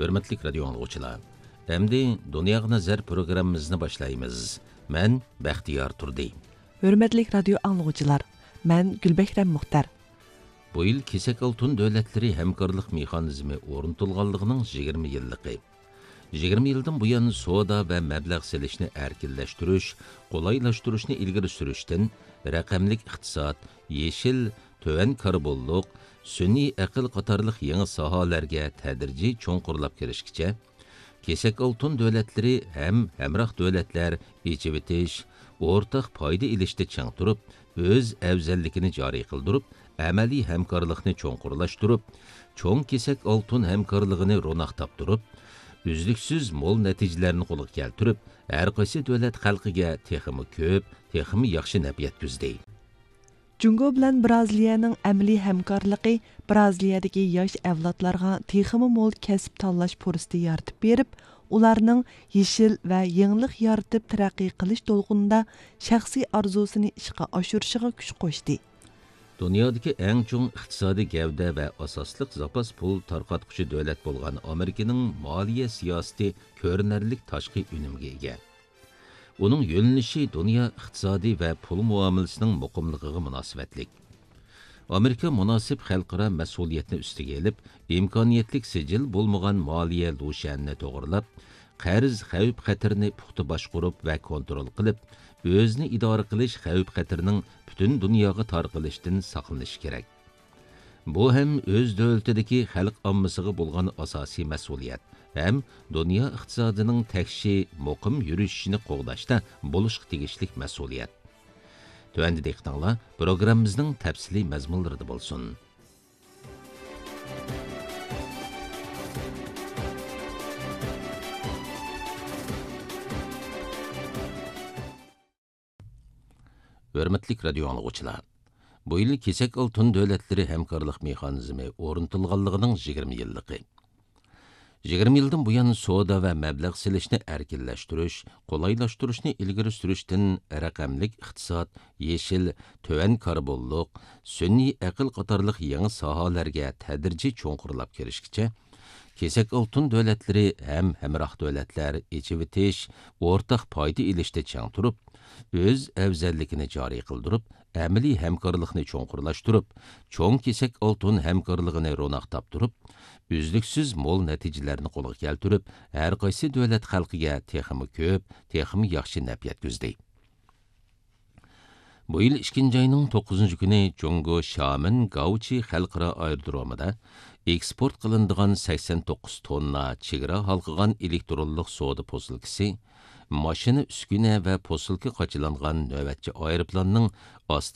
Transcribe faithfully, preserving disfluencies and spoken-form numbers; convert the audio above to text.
Hürmetlik radio anlıqçılar. Endi Dünya Nazar programımızını başlayımız. Ben Baxtiyar Turdi. Hürmetlik radio anlıqçılar. Ben Gülbekrem Muhtar. Bu yıl Kesek Altın Dövlətləri Həmkarlıq Mexanizmi ornatılğanlığının yigirma yıllığı. yigirma yıldan bu yan soda ve məbləğ selişini erkinleştiriş, kolaylaştırışını ilgiri sürüşten, rəqəmlik iqtisad, yeşil, tövən karbonluq, sünni aql qatarlıq yeni sahalarga tədrici çoğunqurlap kirişkice, Kesek Altın Dövlətləri hem həmraq dövlətlər içivitiş, ortaq payda ilişdi çəng turub, öz əvzəllikini cari qıldırıb, əməli həmkarlıqını çoğunqurlaştırıb, çoğun Kesek Altın həmkarlığını ronaq tapdırıb, üzlüksüz mol nəticələrini qoluq keltirib, hər qaysı dövlət xalqiga teximi köp, teximi yaxşı nəb yetküzdi. Jungo bilan Braziliyaning əmli həmkarlığı Braziliyadagi yosh avlodlarga teximi mol kasb tanlash fursati yaratib berib, ularning yeshil va yangilik yaratib taraqqiy qilish to'lqinida shaxsiy arzusini ishga oshirishiga kuch qo'shdi. Dünyadaki en çoğun iqtisadi gavda ve asaslık zapas pul tarqatquchi dövlət bolğan Amerikanın maliye siyaseti körnerlik taşqi ünümge ega. Onun yönelişi dünya iqtisadi ve pul muamiləsinin muqimligiga münasibətlik. Amerika münasib xalqara məsuliyyətini üstüge elib, imkaniyetlik sicil bolmagan maliye luşanini toğırlab, qarz xavf xatirini puxta başqurup ve kontrol qilib, özünü idare qilish xavf xatirinin bütün dunyoga tarqalishdan saqlanish kerak. Bu hem öz dövlətidəki xalq ammasiga bo'lgan asosiy mas'uliyat, hem dunyo iqtisodining takshi muqim yurishini qo'g'dashda bo'lishga tegishlik mas'uliyat. Tövəndə diqqətinizlər proqramımızın təfsili məzmunlarında bolsun. Hürmetlik radio anlıqçılar. Bu yıl Kesek Altın Dövlətləri Həmkarlıq Mexanizmi ornatılğanlığının yigirma yıllığı. yigirma yıldan bu yan soda ve məbləğ selişini erkinleştiriş, kolaylaştırışını ilgiri sürüşten rəqəmlik iqtisad, yeşil, tövən karbonluq, sünni aql qatarlıq yeni sahalarga tədrici çoğunqurlap kirişkice, Kesek Altın Dövlətləri hem həmraq dövlətlər içivitiş, ortaq payda ilişdi çəng turub, öz əvzəllikini cari qıldırıb, əmili həmkarlıqını çoğunqurlaştırıb, çoğun Kesek Altın həmkarlığını ronaq tapdırıb, üzlüksüz mol nəticələrini qoluq keltirib, hər qaysı dövlət xalqiga teximi köp, teximi yaxşı nəb yetküzdi. Bu yıl ikkinchi ayının to'qqizinchi kuni Jungo Shamin Gauchi xalqaro aerodromida eksport qilindigan sakson to'qqiz tonna chegara halqigan elektronlik soda posilkasi, mashina uskuna va posilka qochilangan navbatchi aeroplanning